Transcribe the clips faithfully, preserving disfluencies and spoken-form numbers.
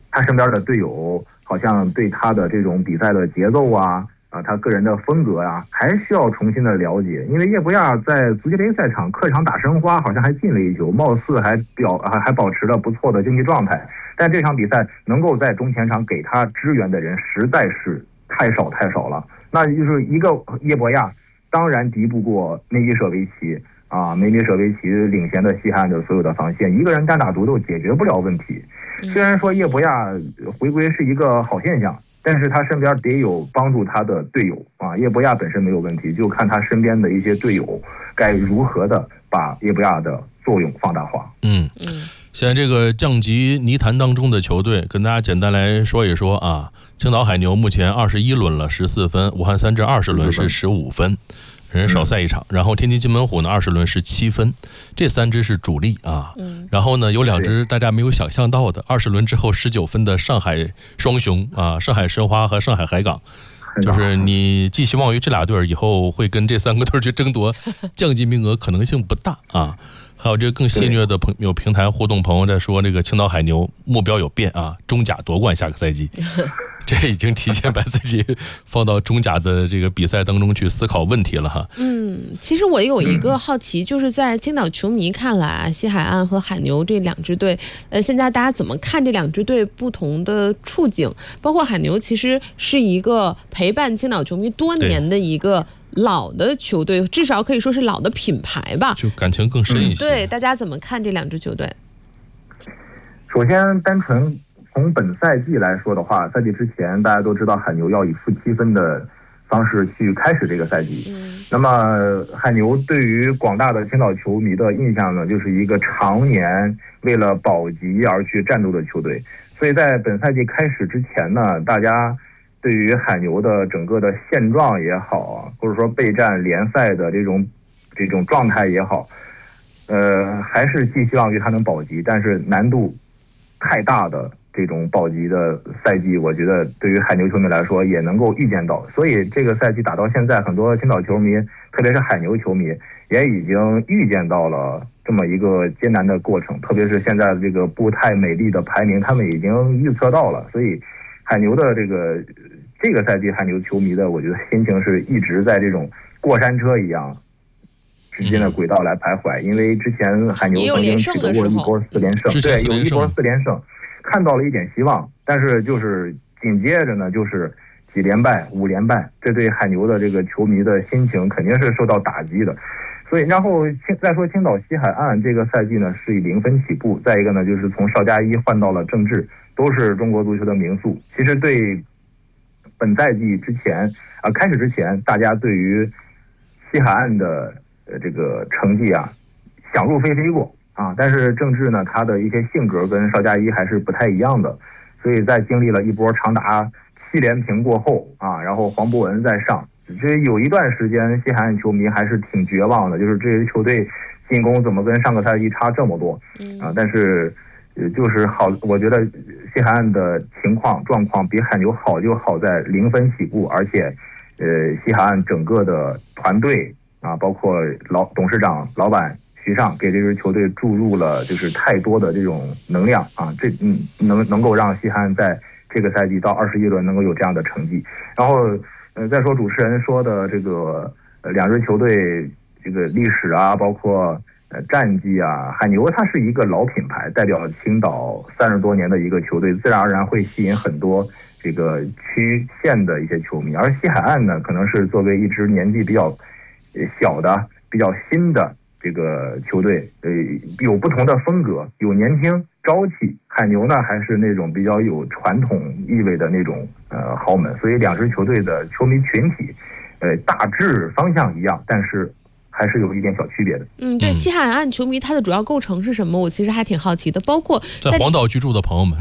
他身边的队友好像对他的这种比赛的节奏啊啊，他个人的风格啊，还需要重新的了解。因为叶博亚在足协杯赛场客场打申花，好像还进了一球，貌似还表还还保持了不错的竞技状态。但这场比赛能够在中前场给他支援的人实在是太少太少了。那就是一个叶博亚，当然敌不过梅米舍维奇啊，梅米舍维奇领衔的西汉的所有的防线，一个人单打独斗解决不了问题。虽然说叶博亚回归是一个好现象，但是他身边得有帮助他的队友啊。叶博亚本身没有问题，就看他身边的一些队友该如何的把叶博亚的作用放大化。 嗯嗯，现在这个降级泥潭当中的球队，跟大家简单来说一说啊。青岛海牛目前二十一轮了，十四分；武汉三镇二十轮是十五分。人少赛一场，然后天津金门虎呢二十轮是七分，这三支是主力啊。然后呢有两支大家没有想象到的，二十轮之后十九分的上海双雄啊，上海申花和上海海港，就是你寄希望于这俩队以后会跟这三个队去争夺降级名额，可能性不大啊。还有这个更戏谑的朋有平台互动朋友在说，这个青岛海牛目标有变啊，中甲夺冠下个赛季。这已经提前把自己放到中甲的这个比赛当中去思考问题了哈。 嗯，其实我有一个好奇，就是在青岛球迷看来啊，西海岸和海牛这两支队，呃，现在大家怎么看这两支队不同的处境？包括海牛其实是一个陪伴青岛球迷多年的一个老的球队，至少可以说是老的品牌吧， 就感情更深一些。 嗯、对，大家怎么看这两支球队？ 首先，单纯从本赛季来说的话，赛季之前大家都知道海牛要以负七分的方式去开始这个赛季。嗯，那么海牛对于广大的青岛球迷的印象呢，就是一个常年为了保级而去战斗的球队。所以在本赛季开始之前呢，大家对于海牛的整个的现状也好啊，或者说备战联赛的这种这种状态也好，呃，还是寄希望于他能保级，但是难度太大的这种保级的赛季，我觉得对于海牛球迷来说也能够预见到。所以这个赛季打到现在，很多青岛球迷，特别是海牛球迷，也已经预见到了这么一个艰难的过程。特别是现在这个不太美丽的排名，他们已经预测到了。所以海牛的这个这个赛季，海牛球迷的我觉得心情是一直在这种过山车一样之间的轨道来徘徊。因为之前海牛曾经取得过一波四连胜，对，有一波四连胜。看到了一点希望，但是就是紧接着呢，就是几连败、五连败，这对海牛的这个球迷的心情肯定是受到打击的。所以，然后再说青岛西海岸这个赛季呢，是以零分起步。再一个呢，就是从邵佳一换到了郑智，都是中国足球的名宿。其实对本赛季之前啊、呃、开始之前，大家对于西海岸的呃这个成绩啊，想入非非过。啊，但是郑智呢，他的一些性格跟邵佳一还是不太一样的，所以在经历了一波长达七连平过后啊，然后黄博文在上，这有一段时间西海岸球迷还是挺绝望的，就是这支球队进攻怎么跟上个赛季差这么多啊？但是呃，就是好，我觉得西海岸的情况状况比海牛好，就好在零分起步，而且呃，西海岸整个的团队啊，包括老董事长、老板徐尚给这支球队注入了就是太多的这种能量啊，这嗯能能够让西海岸在这个赛季到二十一轮能够有这样的成绩。然后呃再说主持人说的这个呃两支球队这个历史啊，包括呃战绩啊，海牛它是一个老品牌，代表青岛三十多年的一个球队，自然而然会吸引很多这个区县的一些球迷。而西海岸呢，可能是作为一支年纪比较小的、比较新的这个球队，呃，有不同的风格，有年轻朝气。海牛呢，还是那种比较有传统意味的那种呃豪门。所以两支球队的球迷群体，呃，大致方向一样，但是还是有一点小区别的。 嗯，对，西海岸球迷它的主要构成是什么？我其实还挺好奇的，包括在, 在黄岛居住的朋友们。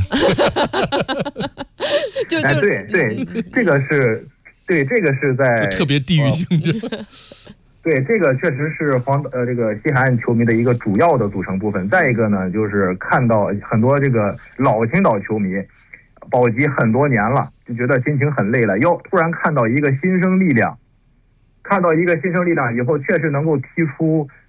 就就、 哎、对对，这个是，对这个是在特别地域性质。 呃对，这个确实是黄呃这个西海岸球迷的一个主要的组成部分。再一个呢，就是看到很多这个老青岛球迷保级很多年了，就觉得心情很累了，哟，突然看到一个新生力量，看到一个新生力量以后，确实能够踢出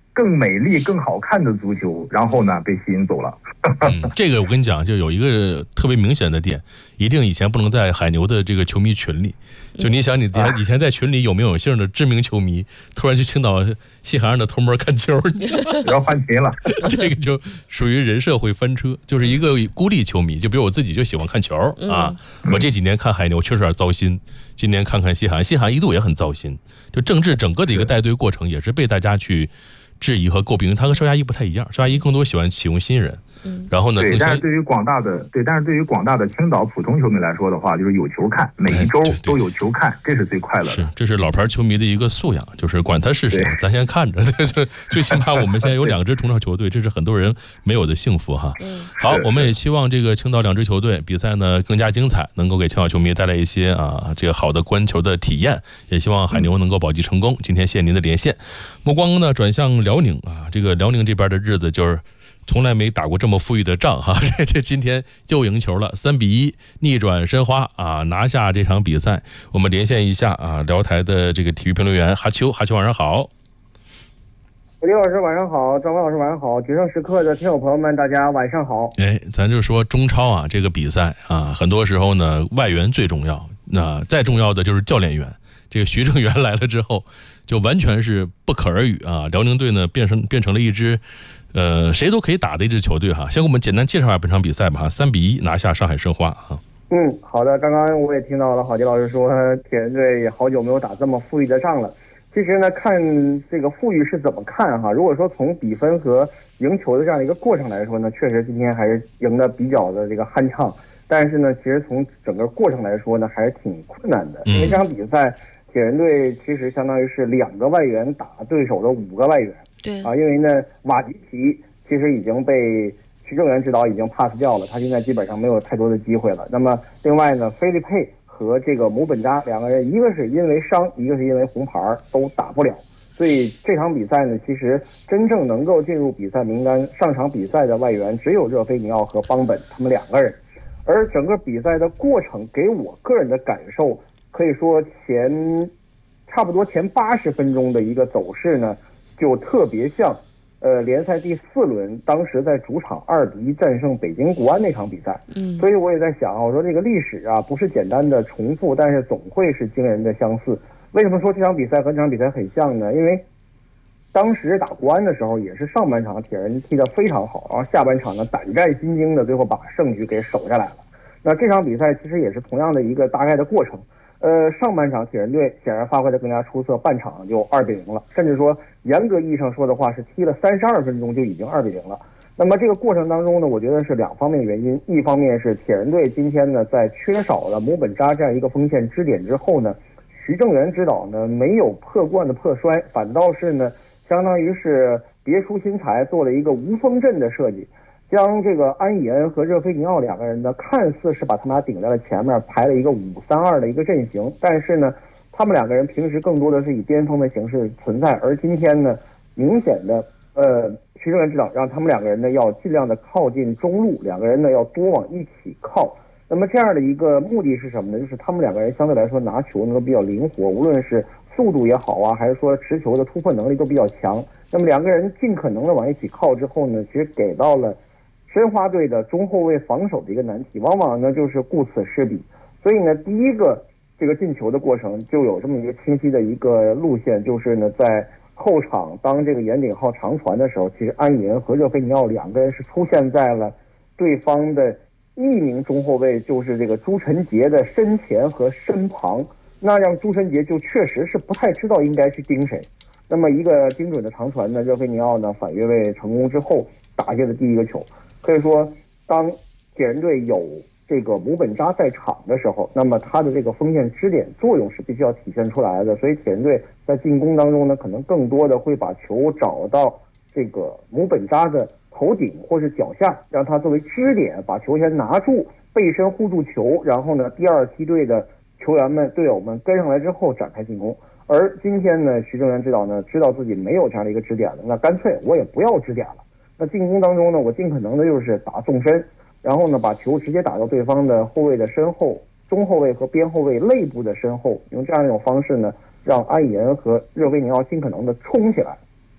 更美丽、更好看的足球，然后呢被吸引走了。 嗯，这个我跟你讲，就有一个特别明显的点，一定以前不能在海牛的这个球迷群里。就你想，你以前以前在群里有没有姓的知名球迷，突然去青岛西海岸的偷摸看球， 要换群了。 这个就属于人设会翻车，就是一个孤立球迷。就比如我自己就喜欢看球啊，我这几年看海牛确实有点糟心，今年看看西海岸，西海岸一度也很糟心。就郑智整个的一个带队过程也是被大家去质疑和诟病，他和邵佳一不太一样，邵佳一更多喜欢启用新人。嗯，然后呢？ 对，但是对于广大的对，但是对于广大的青岛普通球迷来说的话，就是有球看，每一周都有球看，这是最快乐的。 是，这是老牌球迷的一个素养，就是管他是谁，咱先看着。最起码我们现在有两支中超球队，这是很多人没有的幸福哈。嗯，好，我们也希望这个青岛两支球队比赛呢更加精彩，能够给青岛球迷带来一些啊这个好的观球的体验。也希望海牛能够保级成功。今天谢谢您的连线，目光呢转向辽宁啊，这个辽宁这边的日子就是。从来没打过这么富裕的仗哈，这这今天又赢球了，三比一逆转申花啊，拿下这场比赛。我们连线一下啊，辽台的这个体育评论员哈秋，哈秋晚上好。 李老师晚上好，张光老师晚上好，决胜时刻的听友朋友们大家晚上好。 哎，咱就说中超啊这个比赛啊，很多时候呢外援最重要，那再重要的就是教练员。这个徐正元来了之后，就完全是不可而语啊！辽宁队呢变成变成了一支，呃，谁都可以打的一支球队哈。先给我们简单介绍一下本场比赛吧，三比一拿下上海申花啊。 嗯，好的。刚刚我也听到了郝杰老师说，铁人队也好久没有打这么富裕的仗了。其实呢，看这个富裕是怎么看哈？如果说从比分和赢球的这样的一个过程来说呢，确实今天还是赢得比较的这个酣畅。但是呢，其实从整个过程来说呢，还是挺困难的，因为这场比赛。铁人队其实相当于是两个外援打对手的五个外援， 对啊，因为呢瓦迪奇其实已经被徐正元指导已经 pass 掉了，他现在基本上没有太多的机会了。那么另外呢，菲利佩和这个姆本扎两个人，一个是因为伤，一个是因为红牌都打不了，所以这场比赛呢，其实真正能够进入比赛名单上场比赛的外援只有热菲尼奥和邦本他们两个人，而整个比赛的过程给我个人的感受。可以说前差不多前八十分钟的一个走势呢，就特别像呃联赛第四轮当时在主场二比一战胜北京国安那场比赛。嗯，所以我也在想啊，我说这个历史啊不是简单的重复，但是总会是惊人的相似。为什么说这场比赛和这场比赛很像呢？因为当时打国安的时候也是上半场铁人踢得非常好，然后下半场呢胆战心惊的最后把胜局给守下来了。那这场比赛其实也是同样的一个大概的过程。呃，上半场铁人队显然发挥的更加出色，半场就二比零了，甚至说严格意义上说的话是踢了三十二分钟就已经二比零了。那么这个过程当中呢，我觉得是两方面原因，一方面是铁人队今天呢在缺少了姆本扎这样一个锋线支点之后呢，徐正元指导呢没有破罐子破摔，反倒是呢相当于是别出心裁做了一个无锋阵的设计。将这个安以恩和热菲尼奥两个人呢，看似是把他们俩顶在了前面，排了一个五三二的一个阵型，但是呢，他们两个人平时更多的是以边锋的形式存在，而今天呢，明显的呃，徐正元指导让他们两个人呢要尽量的靠近中路，两个人呢要多往一起靠。那么这样的一个目的是什么呢？就是他们两个人相对来说拿球能够比较灵活，无论是速度也好啊，还是说持球的突破能力都比较强。那么两个人尽可能的往一起靠之后呢，其实给到了申花队的中后卫防守的一个难题，往往呢就是顾此失彼。所以呢，第一个这个进球的过程就有这么一个清晰的一个路线，就是呢在后场当这个严鼎皓长传的时候，其实安以恩和热菲尼奥两个人是出现在了对方的一名中后卫，就是这个朱晨杰的身前和身旁，那让朱晨杰就确实是不太知道应该去盯谁。那么一个精准的长传呢，热菲尼奥呢反越位成功之后打下的第一个球。可以说，当铁人队有这个姆本扎在场的时候，那么他的这个锋线支点作用是必须要体现出来的。所以铁人队在进攻当中呢，可能更多的会把球找到这个姆本扎的头顶或是脚下，让他作为支点，把球先拿住，背身护住球，然后呢，第二梯队的球员们、队友们跟上来之后展开进攻。而今天呢，徐正元指导呢，知道自己没有这样的一个支点了，那干脆我也不要支点了。那进攻当中呢，我尽可能的就是打纵深，然后呢把球直接打到对方的后卫的身后，中后卫和边后卫肋部的身后，用这样一种方式呢，让安以恩和热菲尼奥尽可能的冲起来。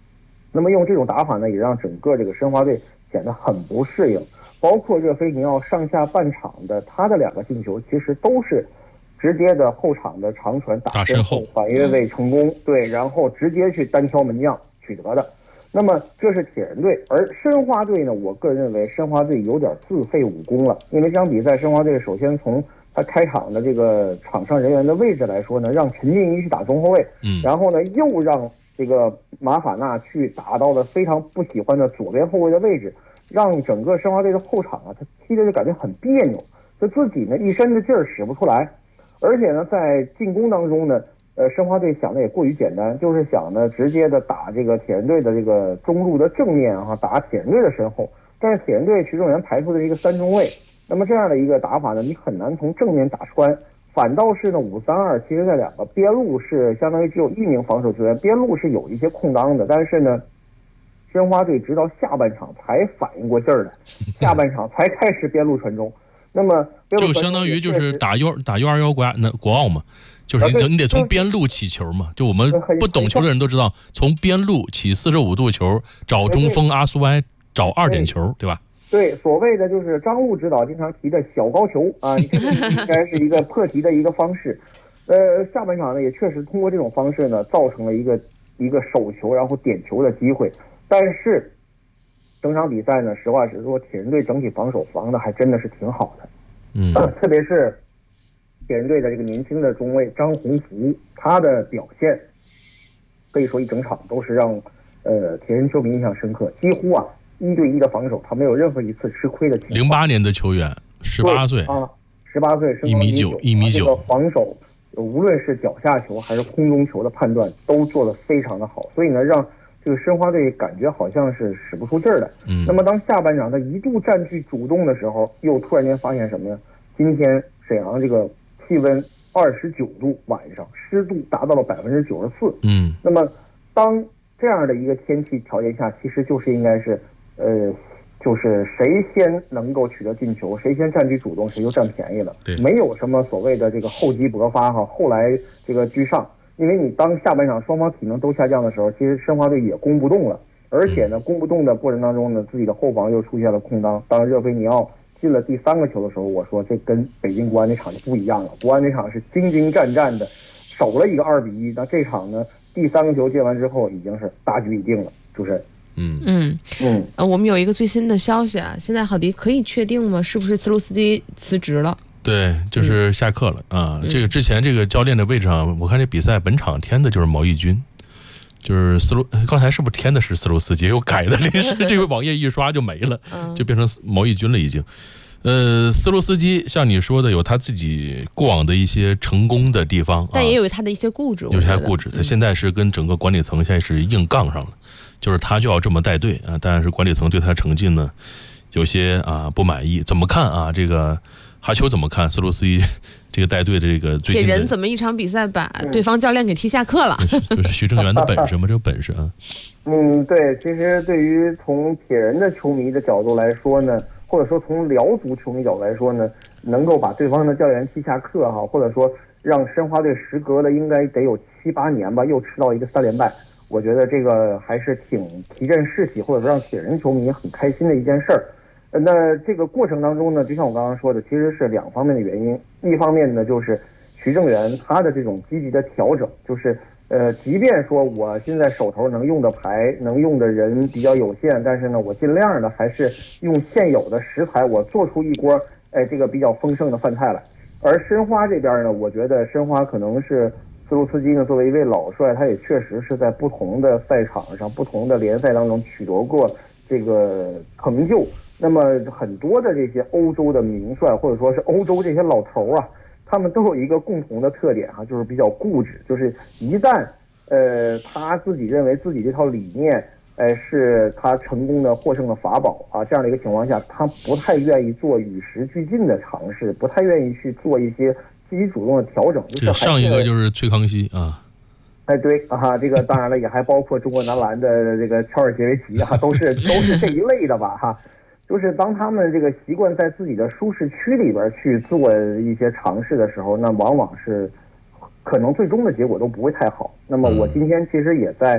那么用这种打法呢，也让整个这个申花队显得很不适应。包括热菲尼奥上下半场的他的两个进球，其实都是直接的后场的长传打身后反越位成功，对，然后直接去单挑门将取得的。那么这是铁人队，而申花队呢，我个人认为申花队有点自废武功了，因为这场比赛申花队首先从他开场的这个场上人员的位置来说呢，让陈静一去打中后卫，嗯，然后呢又让这个马法纳去打到了非常不喜欢的左边后卫的位置，让整个申花队的后场啊，他踢着就感觉很别扭，就自己呢一身的劲儿使不出来，而且呢在进攻当中呢，呃，申花队想的也过于简单，就是想呢直接的打这个铁人队的这个中路的正面啊，打铁人队的身后，但是铁人队徐正源排出的一个三中卫，那么这样的一个打法呢，你很难从正面打穿。反倒是呢，五三二其实在两个边路是相当于只有一名防守球员，边路是有一些空当的，但是呢，申花队直到下半场才反应过劲儿来，下半场才开始边路传中。那么就相当于就是打 U 打 U 二幺国那国奥嘛，就是你你得从边路起球嘛。就我们不懂球的人都知道，从边路起四十五度球，找中锋阿苏埃找二点球，对吧？ 对，所谓的就是张路指导经常提的小高球啊，这个应该是一个破题的一个方式。呃，下半场呢也确实通过这种方式呢，造成了一个一个手球然后点球的机会。但是整场比赛呢，实话实说，铁人队整体防守防的还真的是挺好的。 嗯， 呃、特别是铁人队的这个年轻的中卫张宏福，他的表现可以说一整场都是让呃铁人球迷印象深刻，几乎啊。一对一的防守，他没有任何一次吃亏的情况。 零八年的球员，十八岁啊，十八岁， 一米九，一米九。 防守，无论是脚下球还是空中球的判断，都做得非常的好。所以呢，让这个申花队感觉好像是使不出劲儿来。嗯。那么当下半场他一度占据主动的时候，又突然间发现什么呢？今天沈阳这个气温二十九度，晚上湿度达到了百分之九十四。 嗯。 那么当这样的一个天气条件下，其实就是应该是。呃，就是谁先能够取得进球，谁先占据主动，谁就占便宜了。 对， 没有什么所谓的这个厚积薄发哈，后来这个居上。因为你当下半场双方体能都下降的时候，其实申花队也攻不动了，而且呢，攻不动的过程当中呢，自己的后防又出现了空当。当热菲尼奥进了第三个球的时候，我说这跟北京国安那场就不一样了，国安那场是精精战战的守了一个二比一，那这场呢，第三个球进完之后已经是大局已定了，主持人。 嗯嗯嗯，呃，我们有一个最新的消息啊，现在郝迪可以确定吗？是不是斯卢斯基辞职了？ 对，就是下课了、嗯、啊。这个之前这个教练的位置上，我看这比赛本场添的就是毛义军，就是斯卢，刚才是不是添的是斯卢斯基？又改的临时这个网页一刷就没了，就变成毛义军了已经。呃，斯卢斯基像你说的，有他自己过往的一些成功的地方， 但也有他的一些固执。 有他固执，他现在是跟整个管理层现在是硬杠上了。就是他就要这么带队啊，但是管理层对他的成绩呢，有些啊不满意。怎么看啊？这个哈秋怎么看斯卢斯基这个带队的这个最近的？ 铁人怎么一场比赛把对方教练给踢下课了？ 就是徐正源的本事吗？这个本事啊。 嗯，对，其实对于从铁人的球迷的角度来说呢，或者说从辽足球迷角度来说呢，能够把对方的教练踢下课哈，或者说让申花队时隔了应该得有七八年吧，又吃到一个三连败。我觉得这个还是挺提振士气，或者说让铁人球迷很开心的一件事儿。那这个过程当中呢，就像我刚刚说的，其实是两方面的原因。一方面呢，就是徐正源他的这种积极的调整，就是呃，即便说我现在手头能用的牌、能用的人比较有限，但是呢，我尽量的还是用现有的食材，我做出一锅哎这个比较丰盛的饭菜来。而申花这边呢，我觉得申花可能是。斯卢斯基呢，作为一位老帅，他也确实是在不同的赛场上、不同的联赛当中取得过这个成就。那么很多的这些欧洲的名帅，或者说是欧洲这些老头啊，他们都有一个共同的特点哈、啊，就是比较固执。就是一旦呃他自己认为自己这套理念，呃是他成功的获胜的法宝啊，这样的一个情况下，他不太愿意做与时俱进的尝试，不太愿意去做一些。积极主动的调整， 这上一个就是崔康熙啊， 哎对啊，这个当然了，也还包括中国男篮的这个乔尔杰维奇啊，都是都是这一类的吧哈。就是当他们这个习惯在自己的舒适区里边去做一些尝试的时候，那往往是可能最终的结果都不会太好。那么我今天其实也在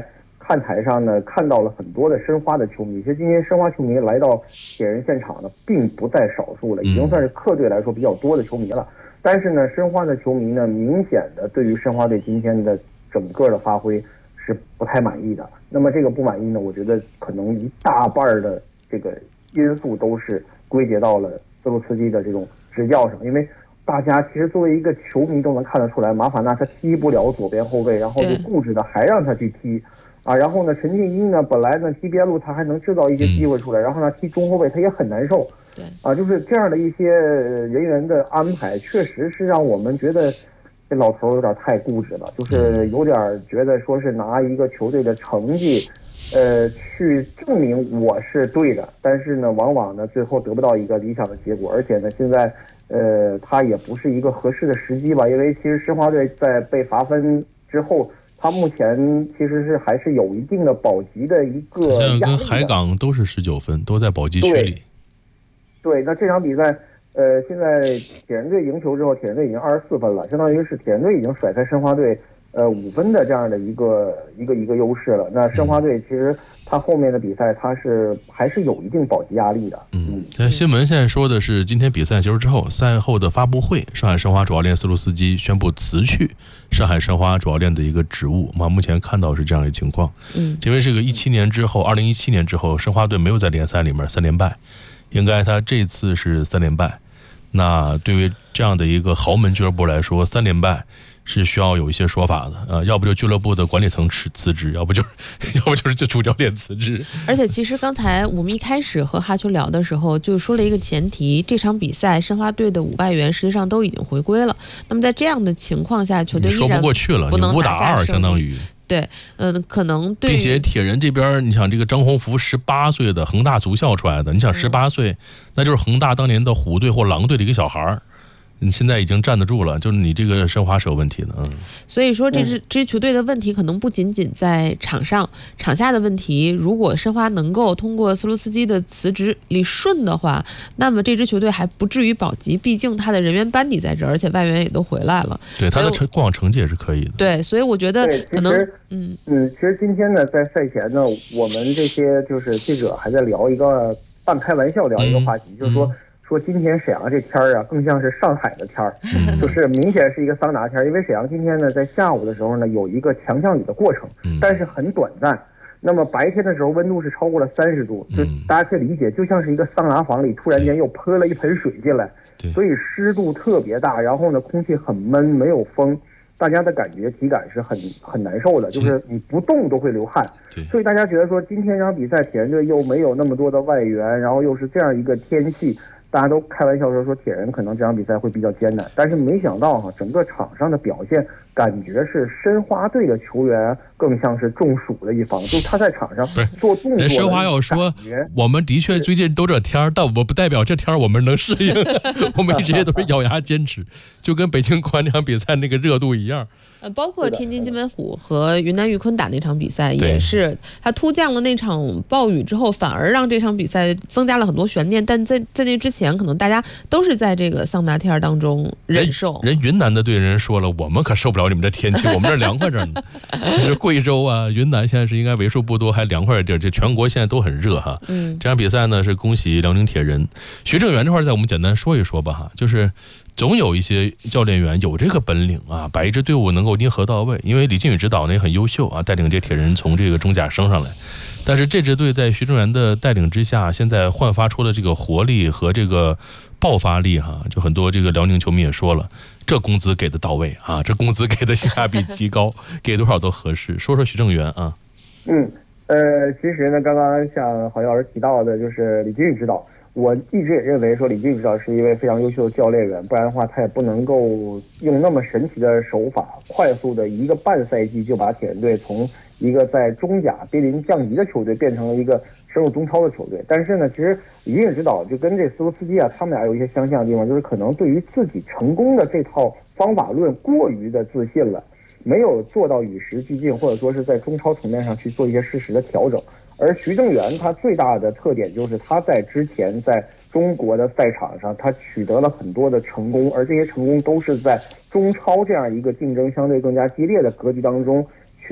看台上呢看到了很多的申花的球迷。其实今天申花球迷来到铁人现场呢，并不在少数了，已经算是客队来说比较多的球迷了。但是呢，申花的球迷呢，明显的对于申花队今天的整个的发挥是不太满意的。那么这个不满意呢，我觉得可能一大半的这个因素都是归结到了斯卢茨基的这种执教上，因为大家其实作为一个球迷都能看得出来，马法纳他踢不了左边后卫，然后就固执的还让他去踢啊。然后呢，陈静一呢，本来呢踢边路他还能制造一些机会出来，然后呢踢中后卫他也很难受。 对啊，就是这样的一些人员的安排，确实是让我们觉得这老头有点太固执了，就是有点觉得说是拿一个球队的成绩，呃，去证明我是对的，但是呢，往往呢最后得不到一个理想的结果，而且呢，现在。呃，他也不是一个合适的时机吧，因为其实申花队在被罚分之后，他目前其实是还是有一定的保级的一个压力的。 现在跟海港都是十九分，都在保级区里。 对，对，那这场比赛，呃，现在铁人队赢球之后，铁人队已经二十四分了，相当于是铁人队已经甩开申花队呃五分的这样的一个一个一个优势了。那申花队其实他后面的比赛，他是还是有一定保级压力的。 嗯，在新闻现在说的是，今天比赛结束之后，赛后的发布会，上海申花主教练斯卢斯基宣布辞去上海申花主教练的一个职务。我们目前看到是这样一个情况。 嗯， 因为这个一七年之后，二零一七年之后，申花队没有在联赛里面三连败，应该他这次是三连败。那对于这样的一个豪门俱乐部来说，三连败是需要有一些说法的，呃，要不就俱乐部的管理层辞辞职，要不就是，要不就是这主教练辞职。 而且其实刚才我们一开始和哈秋聊的时候，就说了一个前提，这场比赛申花队的五外援实际上都已经回归了。那么在这样的情况下，球队依然说不过去了， 不能你五打二，相当于。 对，嗯、呃，可能对， 并且铁人这边，你想这个张宏福十八岁的恒大足校出来的，你想十八岁，那就是恒大当年的虎队或狼队的一个小孩儿。你现在已经站得住了，就是你这个申花是有问题的，嗯。 所以说这支这支球队的问题可能不仅仅在场上，场下的问题，如果申花能够通过斯卢斯基的辞职理顺的话，那么这支球队还不至于保级，毕竟他的人员班底在这儿，而且外援也都回来了。 对，他的成过往成绩也是可以的。 对，所以我觉得可能，嗯嗯，其实今天呢，在赛前呢，我们这些就是记者还在聊一个半开玩笑聊一个话题，嗯、就是说。说今天沈阳这天儿啊，更像是上海的天儿，就是明显是一个桑拿天儿。因为沈阳今天呢，在下午的时候呢，有一个强降雨的过程，但是很短暂。那么白天的时候，温度是超过了三十度，就大家可以理解，就像是一个桑拿房里突然间又泼了一盆水进来，所以湿度特别大，然后呢，空气很闷，没有风。大家的感觉体感是很很难受的，就是你不动都会流汗，所以大家觉得说今天这场比赛铁人队又没有那么多的外援，然后又是这样一个天气，大家都开玩笑说说铁人可能这场比赛会比较艰难，但是没想到哈，整个场上的表现感觉是申花队的球员更像是中暑的一方，就是他在场上做动作。 人申花要说，我们的确最近都这天儿，但我们不代表这天儿我们能适应，我们这些都是咬牙坚持，就跟北京国安那场比赛那个热度一样。 呃，包括天津津门虎和云南玉坤打那场比赛也是，他突降了那场暴雨之后，反而让这场比赛增加了很多悬念。但在在那之前，可能大家都是在这个桑拿天当中忍受。 人, 人云南的队人说了，我们可受不了你们这天气，我们这凉快着呢。这贵州啊、云南现在是应该为数不多还凉快的地儿，这全国现在都很热哈。 嗯， 这场比赛呢是恭喜辽宁铁人。徐正元这块，在我们简单说一说吧哈，就是。总有一些教练员有这个本领啊，把一支队伍能够捏合到位。因为李靖宇指导呢也很优秀啊，带领这铁人从这个中甲升上来。但是这支队在徐正元的带领之下，现在焕发出的这个活力和这个爆发力哈、啊，就很多这个辽宁球迷也说了，这工资给的到位啊，这工资给的性价比极高，给多少都合适。说说徐正元啊， 嗯呃，其实呢，刚刚像郝老师提到的，就是李靖宇指导。我一直也认为说李靖宇指导是一位非常优秀的教练员，不然的话他也不能够用那么神奇的手法，快速的一个半赛季就把铁人队从一个在中甲濒临降级的球队变成了一个深入中超的球队。但是呢，其实李靖宇指导就跟这斯卢斯基啊，他们俩有一些相像的地方，就是可能对于自己成功的这套方法论过于的自信了，没有做到与时俱进，或者说是在中超层面上去做一些适时的调整。而徐正元他最大的特点就是他在之前在中国的赛场上他取得了很多的成功，而这些成功都是在中超这样一个竞争相对更加激烈的格局当中去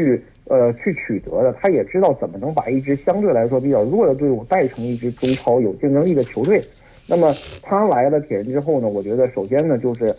呃去取得的，他也知道怎么能把一支相对来说比较弱的队伍带成一支中超有竞争力的球队。那么他来了铁人之后呢，我觉得首先呢就是